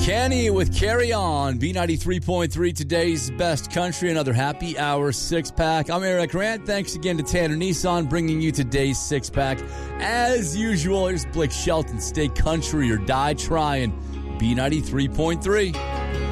Kenny with Carry On, B93.3, today's best country, another happy hour six-pack. I'm Eric Grant. Thanks again to Tanner Nissan bringing you today's six-pack. As usual, here's Blake Shelton. Stay country or die trying. B93.3.